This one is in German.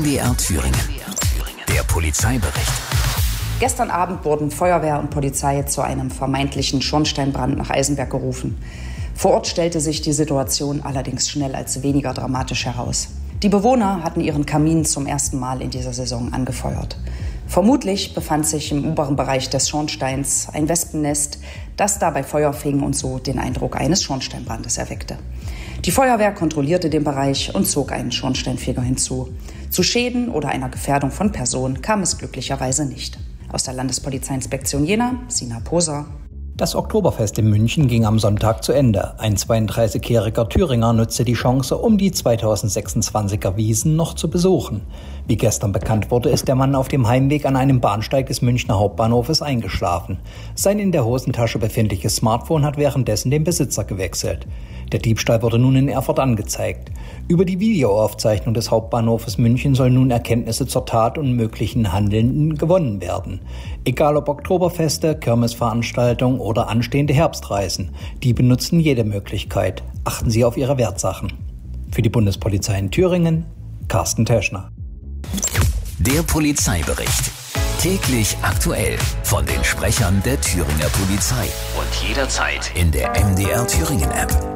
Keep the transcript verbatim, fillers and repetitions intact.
D R Thüringen. Der Polizeibericht. Gestern Abend wurden Feuerwehr und Polizei zu einem vermeintlichen Schornsteinbrand nach Eisenberg gerufen. Vor Ort stellte sich die Situation allerdings schnell als weniger dramatisch heraus. Die Bewohner hatten ihren Kamin zum ersten Mal in dieser Saison angefeuert. Vermutlich befand sich im oberen Bereich des Schornsteins ein Wespennest, das dabei Feuer fing und so den Eindruck eines Schornsteinbrandes erweckte. Die Feuerwehr kontrollierte den Bereich und zog einen Schornsteinfeger hinzu. Zu Schäden oder einer Gefährdung von Personen kam es glücklicherweise nicht. Aus der Landespolizeiinspektion Jena, Sina Poser. Das Oktoberfest in München ging am Sonntag zu Ende. Ein zweiunddreißigjähriger Thüringer nutzte die Chance, um die zweitausendsechsundzwanziger Wiesn noch zu besuchen. Wie gestern bekannt wurde, ist der Mann auf dem Heimweg an einem Bahnsteig des Münchner Hauptbahnhofes eingeschlafen. Sein in der Hosentasche befindliches Smartphone hat währenddessen den Besitzer gewechselt. Der Diebstahl wurde nun in Erfurt angezeigt. Über die Videoaufzeichnung des Hauptbahnhofes München sollen nun Erkenntnisse zur Tat und möglichen Handelnden gewonnen werden. Egal ob Oktoberfeste, Kirmesveranstaltungen oder anstehende Herbstreisen, die benutzen jede Möglichkeit. Achten Sie auf Ihre Wertsachen. Für die Bundespolizei in Thüringen, Carsten Teschner. Der Polizeibericht. Täglich aktuell von den Sprechern der Thüringer Polizei und jederzeit in der M D R Thüringen App.